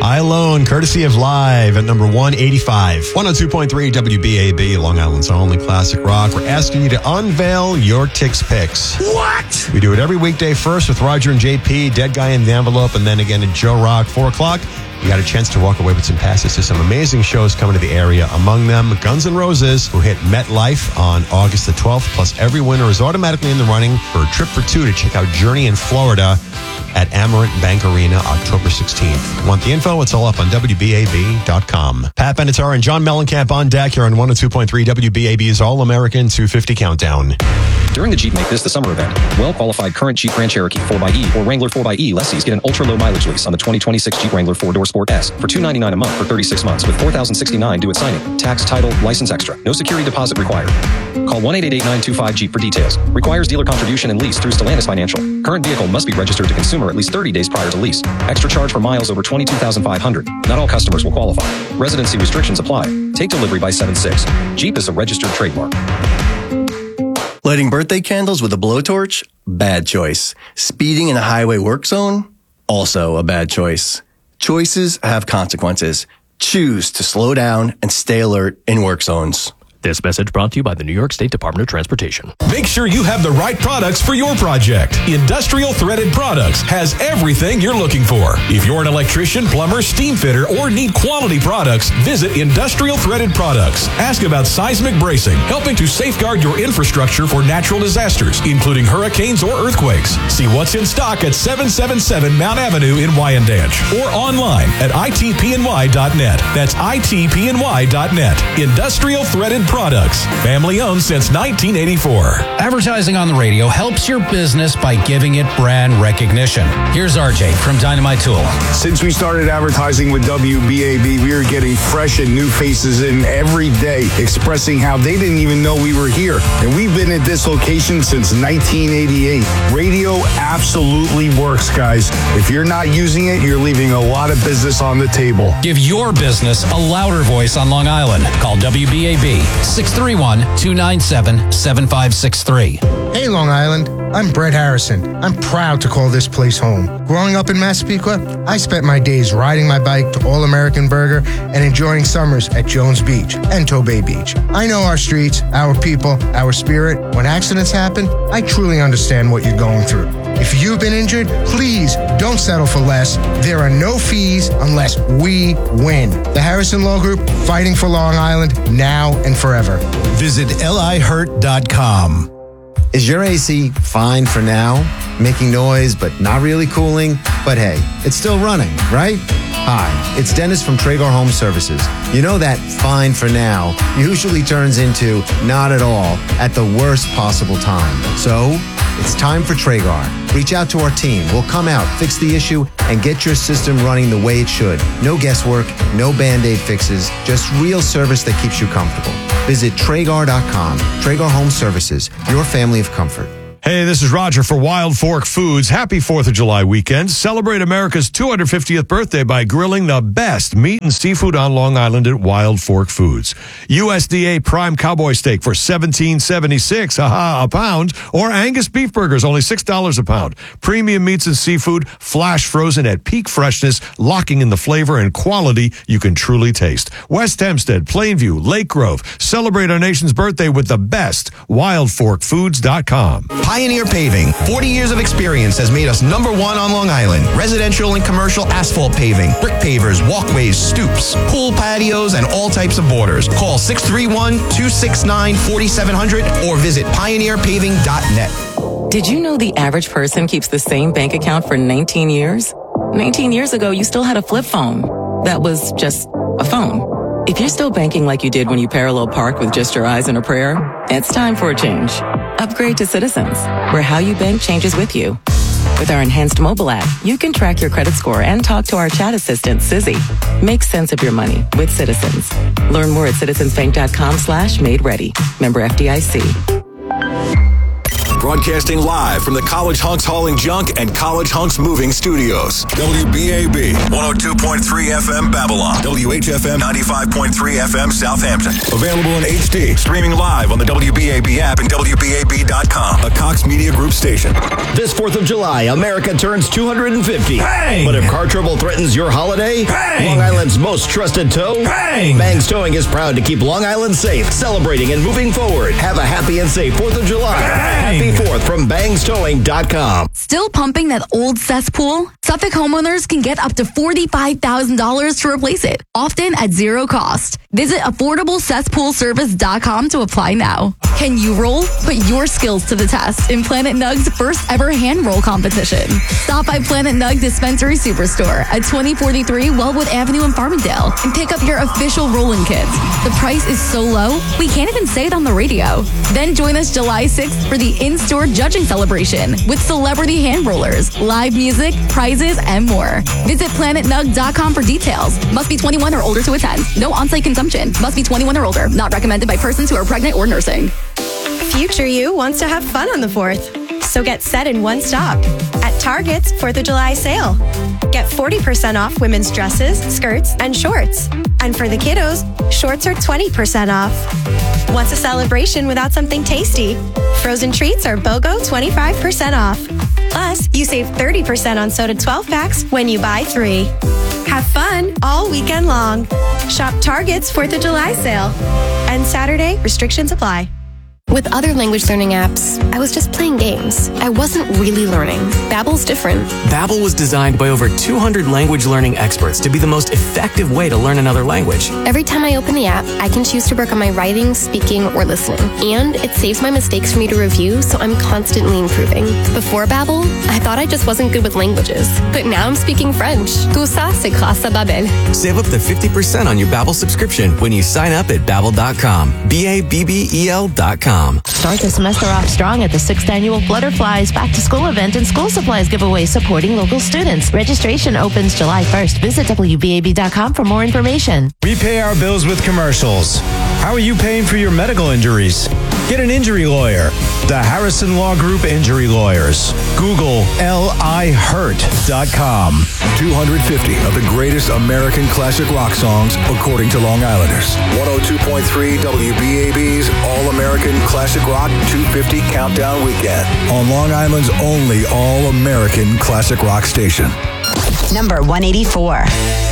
I Alone, courtesy of Live at number 185. 102.3 WBAB, Long Island's only classic rock. We're asking you to unveil your Tix Picks. What? We do it every weekday first with Roger and JP, Dead Guy in the Envelope, and then again at Joe Rock, 4 o'clock. You got a chance to walk away with some passes to some amazing shows coming to the area. Among them, Guns N' Roses, who hit MetLife on August the 12th. Plus, every winner is automatically in the running for a trip for two to check out Journey in Florida at Amerant Bank Arena, October 16th. Want the info? It's all up on WBAB.com. Pat Benatar and John Mellencamp on deck here on 102.3 WBAB's All-American 250 Countdown. During the Jeep Make This the Summer event, well-qualified current Jeep Grand Cherokee 4xE or Wrangler 4xE lessees get an ultra-low mileage lease on the 2026 Jeep Wrangler 4-Door Sport S for $299 a month for 36 months with $4,069 due at signing. Tax, title, license extra. No security deposit required. Call 1-888-925-JEEP for details. Requires dealer contribution and lease through Stellantis Financial. Current vehicle must be registered to consumer at least 30 days prior to lease. Extra charge for miles over 22,500. Not all customers will qualify. Residency restrictions apply. Take delivery by 7/6. Jeep is a registered trademark. Lighting birthday candles with a blowtorch? Bad choice. Speeding in a highway work zone? Also a bad choice. Choices have consequences. Choose to slow down and stay alert in work zones. This message brought to you by the New York State Department of Transportation. Make sure you have the right products for your project. Industrial Threaded Products has everything you're looking for. If you're an electrician, plumber, steam fitter, or need quality products, visit Industrial Threaded Products. Ask about seismic bracing, helping to safeguard your infrastructure for natural disasters, including hurricanes or earthquakes. See what's in stock at 777 Mount Avenue in Wyandanch or online at itpny.net. That's itpny.net. Industrial Threaded Products. Family owned since 1984. Advertising on the radio helps your business by giving it brand recognition. Here's RJ from Dynamite Tool. Since we started advertising with WBAB, we are getting fresh and new faces in every day, expressing how they didn't even know we were here. And we've been at this location since 1988. Radio absolutely works, guys. If you're not using it, you're leaving a lot of business on the table. Give your business a louder voice on Long Island. Call WBAB 631-297-7563. Hey, Long Island. I'm Brett Harrison. I'm proud to call this place home. Growing up in Massapequa, I spent my days riding my bike to All American Burger and enjoying summers at Jones Beach and Tobay Beach. I know our streets, our people, our spirit. When accidents happen, I truly understand what you're going through. If you've been injured, please don't settle for less. There are no fees unless we win. The Harrison Law Group, fighting for Long Island now and forever. Visit lihurt.com. Is your AC fine for now? Making noise, but not really cooling? But hey, it's still running, right? Hi, it's Dennis from Traeger Home Services. You know that fine for now usually turns into not at all at the worst possible time. So, it's time for Traeger. Reach out to our team. We'll come out, fix the issue, and get your system running the way it should. No guesswork, no Band-Aid fixes, just real service that keeps you comfortable. Visit Traeger.com. Traeger Home Services, your family of comfort. Hey, this is Roger for Wild Fork Foods. Happy 4th of July weekend. Celebrate America's 250th birthday by grilling the best meat and seafood on Long Island at Wild Fork Foods. USDA prime cowboy steak for $17.76 a pound, or Angus beef burgers only $6 a pound. Premium meats and seafood, flash frozen at peak freshness, locking in the flavor and quality you can truly taste. West Hempstead, Plainview, Lake Grove. Celebrate our nation's birthday with the best. WildForkFoods.com. Pioneer Paving, 40 years of experience has made us number one on Long Island. Residential and commercial asphalt paving, brick pavers, walkways, stoops, pool patios, and all types of borders. Call 631-269-4700 or visit pioneerpaving.net. Did you know the average person keeps the same bank account for 19 years? 19 years ago, you still had a flip phone. That was just a phone. If you're still banking like you did when you parallel parked with just your eyes and a prayer, it's time for a change. Upgrade to Citizens, where how you bank changes with you. With our enhanced mobile app, you can track your credit score and talk to our chat assistant, Sizzy. Make sense of your money with Citizens. Learn more at citizensbank.com/made ready. Member FDIC. broadcasting live from the College Hunks Hauling Junk and College Hunks Moving Studios. WBAB 102.3 FM Babylon. WHFM 95.3 FM Southampton. Available in HD. Streaming live on the WBAB app and WBAB.com. A Cox Media Group station. This 4th of July, America turns 250. Bang! But if car trouble threatens your holiday, Bang! Long Island's most trusted tow, Bang! Bangs Towing is proud to keep Long Island safe, celebrating and moving forward. Have a happy and safe 4th of July. Bang! Happy 4th from BangsTowing.com. Still pumping that old cesspool? Suffolk homeowners can get up to $45,000 to replace it, often at zero cost. Visit AffordableCesspoolService.com to apply now. Can you roll? Put your skills to the test in Planet Nug's first ever hand roll competition. Stop by Planet Nug Dispensary Superstore at 2043 Wellwood Avenue in Farmingdale and pick up your official rolling kits. The price is so low, we can't even say it on the radio. Then join us July 6th for the in-store judging celebration with celebrity hand rollers, live music, prizes, and more. Visit planetnug.com for details. Must be 21 or older to attend. No on-site consumption. Must be 21 or older. Not recommended by persons who are pregnant or nursing. Future you wants to have fun on the 4th. So get set in one stop at Target's 4th of July sale. Get 40% off women's dresses, skirts, and shorts. And for the kiddos, shorts are 20% off. What's a celebration without something tasty? Frozen treats are BOGO 25% off. Plus, you save 30% on soda 12 packs when you buy 3. Have fun all weekend long. Shop Target's 4th of July sale. And Saturday, restrictions apply. With other language learning apps, I was just playing games. I wasn't really learning. Babbel's different. Babbel was designed by over 200 language learning experts to be the most effective way to learn another language. Every time I open the app, I can choose to work on my writing, speaking, or listening. And it saves my mistakes for me to review, so I'm constantly improving. Before Babbel, I thought I just wasn't good with languages. But now I'm speaking French. Tout ça, c'est grâce à Babbel. Save up to 50% on your Babbel subscription when you sign up at Babbel.com. Babbel.com. Start the semester off strong at the 6th annual Flutterflies Back to School event and school supplies giveaway supporting local students. Registration opens July 1st. Visit WBAB.com for more information. We pay our bills with commercials. How are you paying for your medical injuries? Get an injury lawyer. The Harrison Law Group Injury Lawyers. Google LIHurt.com. 250 of the greatest American classic rock songs, according to Long Islanders. 102.3 WBAB's All-American Classic Rock 250 Countdown Weekend. On Long Island's only All-American Classic Rock station. Number 184.